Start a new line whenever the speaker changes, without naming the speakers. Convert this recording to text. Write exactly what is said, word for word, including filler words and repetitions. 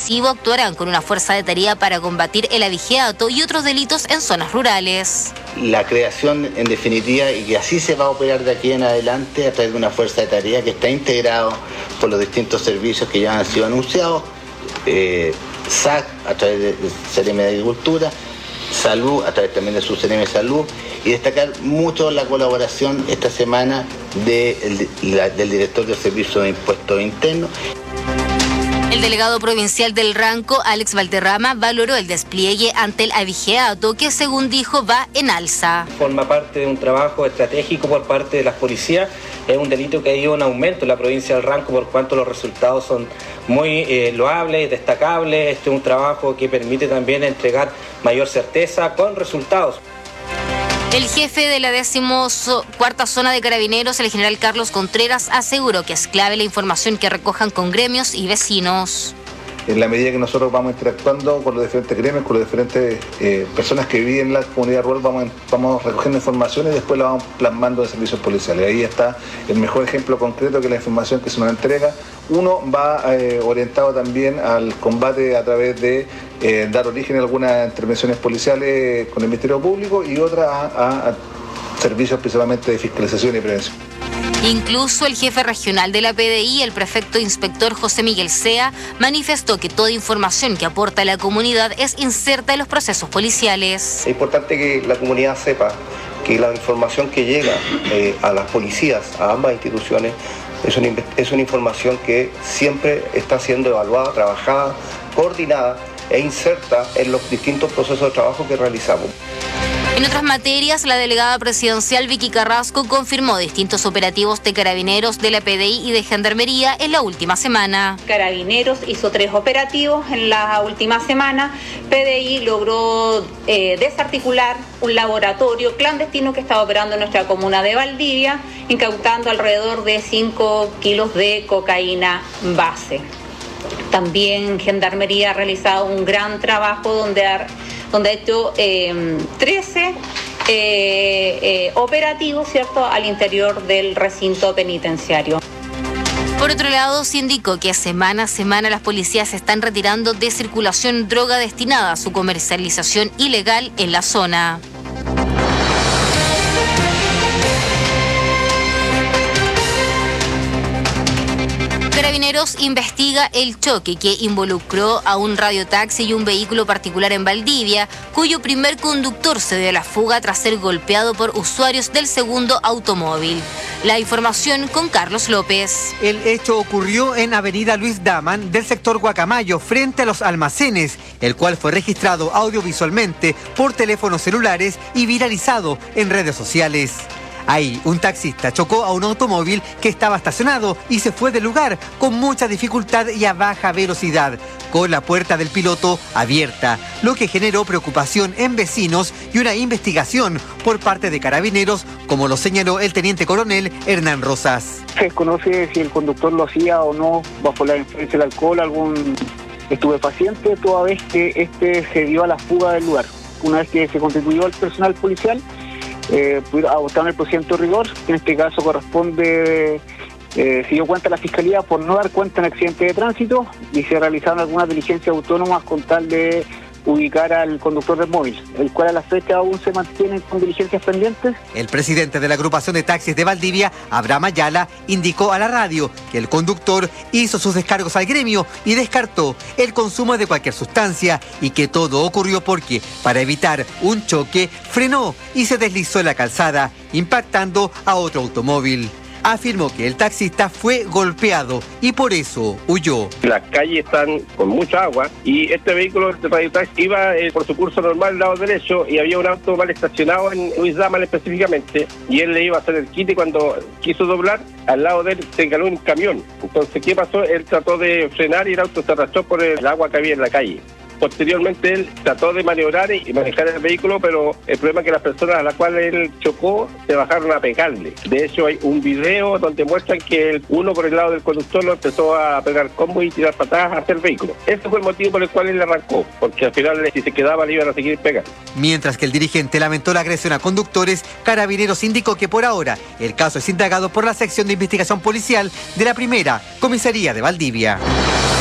masivo actuarán con una fuerza de tarea para combatir el abigeato y otros delitos en zonas rurales.
La creación, en definitiva, y que así se va a operar de aquí en adelante a través de una fuerza de tarea que está integrado por los distintos servicios que ya han sido anunciados, eh, S A C a través de C N M de Agricultura, Salud a través también de su C N M de Salud, y destacar mucho la colaboración esta semana de, de, la, del director del Servicio de Impuestos Internos.
El delegado provincial del Ranco, Alex Valderrama, valoró el despliegue ante el abigeato que, según dijo, va en alza.
Forma parte de un trabajo estratégico por parte de las policías. Es un delito que ha ido en aumento en la provincia del Ranco por cuanto los resultados son muy eh, loables, destacables. Este es un trabajo que permite también entregar mayor certeza con resultados.
El jefe de la decimocuarta zona de Carabineros, el general Carlos Contreras, aseguró que es clave la información que recojan con gremios y vecinos.
En la medida que nosotros vamos interactuando con los diferentes gremios, con las diferentes eh, personas que viven en la comunidad rural, vamos, vamos recogiendo información y después la vamos plasmando en servicios policiales. Ahí está el mejor ejemplo concreto, que la información que se nos entrega. Uno va eh, orientado también al combate a través de eh, dar origen a algunas intervenciones policiales con el Ministerio Público y otra a, a, a servicios principalmente de fiscalización y prevención.
Incluso el jefe regional de la P D I, el prefecto inspector José Miguel Sea, manifestó que toda información que aporta a la comunidad es inserta en los procesos policiales.
Es importante que la comunidad sepa que la información que llega eh, a las policías, a ambas instituciones, es una, es una información que siempre está siendo evaluada, trabajada, coordinada e inserta en los distintos procesos de trabajo que realizamos.
En otras materias, la delegada presidencial Vicky Carrasco confirmó distintos operativos de Carabineros, de la P D I y de Gendarmería en la última semana.
Carabineros hizo tres operativos en la última semana. P D I logró eh, desarticular un laboratorio clandestino que estaba operando en nuestra comuna de Valdivia, incautando alrededor de cinco kilos de cocaína base. También Gendarmería ha realizado un gran trabajo donde ha donde ha hecho eh, trece eh, eh, operativos, ¿cierto?, al interior del recinto penitenciario.
Por otro lado, se indicó que semana a semana las policías están retirando de circulación droga destinada a su comercialización ilegal en la zona. Carabineros investiga el choque que involucró a un radiotaxi y un vehículo particular en Valdivia, cuyo primer conductor se dio a la fuga tras ser golpeado por usuarios del segundo automóvil. La información con Carlos López.
El hecho ocurrió en Avenida Luis Daman del sector Guacamayo, frente a los almacenes, el cual fue registrado audiovisualmente por teléfonos celulares y viralizado en redes sociales. Ahí, un taxista chocó a un automóvil que estaba estacionado y se fue del lugar con mucha dificultad y a baja velocidad, con la puerta del piloto abierta, lo que generó preocupación en vecinos y una investigación por parte de Carabineros, como lo señaló el teniente coronel Hernán Rosas.
Se desconoce si el conductor lo hacía o no bajo la influencia del alcohol, algún estupefaciente, toda vez que este se dio a la fuga del lugar. Una vez que se constituyó el personal policial, Eh, adoptaron el procedimiento de rigor, que en este caso corresponde, eh, se dio cuenta la Fiscalía por no dar cuenta en accidente de tránsito y se realizaron algunas diligencias autónomas con tal de ubicar al conductor del móvil, el cual a la fecha aún se mantiene con diligencias pendientes.
El presidente de la agrupación de taxis de Valdivia, Abraham Ayala, indicó a la radio que el conductor hizo sus descargos al gremio y descartó el consumo de cualquier sustancia y que todo ocurrió porque, para evitar un choque, frenó y se deslizó en la calzada, impactando a otro automóvil. Afirmó que el taxista fue golpeado y por eso huyó.
Las calles están con mucha agua y este vehículo de radiotaxi iba eh, por su curso normal al lado derecho y había un auto mal estacionado en Luis Daman específicamente y él le iba a hacer el quite. Cuando quiso doblar, al lado de él se engaló un camión. Entonces, ¿qué pasó? Él trató de frenar y el auto se arrastró por el agua que había en la calle. Posteriormente él trató de maniobrar y manejar el vehículo, pero el problema es que las personas a las cuales él chocó se bajaron a pegarle. De hecho, hay un video donde muestran que el uno por el lado del conductor lo empezó a pegar combos y tirar patadas hacia el vehículo. Ese fue el motivo por el cual él le arrancó, porque al final si se quedaba le iban a seguir pegando.
Mientras que el dirigente lamentó la agresión a conductores, Carabineros indicó que por ahora el caso es indagado por la sección de investigación policial de la primera comisaría de Valdivia.